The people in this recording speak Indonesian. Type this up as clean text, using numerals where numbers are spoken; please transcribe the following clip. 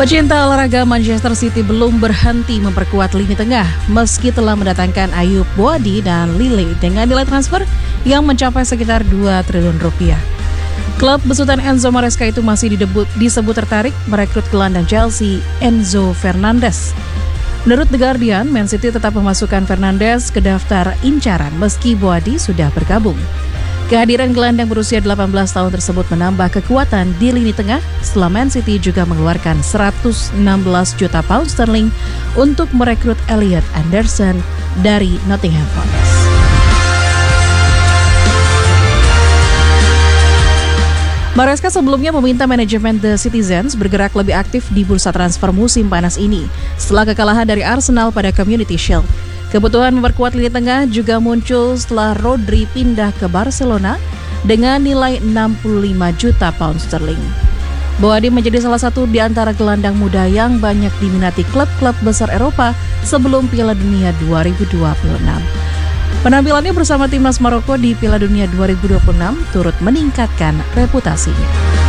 Pecinta olahraga Manchester City belum berhenti memperkuat lini tengah meski telah mendatangkan Ayoub Boadi dan Lille dengan nilai transfer yang mencapai sekitar 2 triliun rupiah. Klub besutan Enzo Maresca itu masih disebut tertarik merekrut gelandang Chelsea Enzo Fernandez. Menurut The Guardian, Man City tetap memasukkan Fernandes ke daftar incaran meski Boadi sudah bergabung. Kehadiran gelandang berusia 18 tahun tersebut menambah kekuatan di lini tengah setelah Man City juga mengeluarkan 116 juta pound sterling untuk merekrut Elliot Anderson dari Nottingham Forest. Maresca sebelumnya meminta manajemen The Citizens bergerak lebih aktif di bursa transfer musim panas ini setelah kekalahan dari Arsenal pada Community Shield. Kebutuhan memperkuat lini tengah juga muncul setelah Rodri pindah ke Barcelona dengan nilai 65 juta pound sterling. Boadi menjadi salah satu di antara gelandang muda yang banyak diminati klub-klub besar Eropa sebelum Piala Dunia 2026. Penampilannya bersama timnas Maroko di Piala Dunia 2026 turut meningkatkan reputasinya.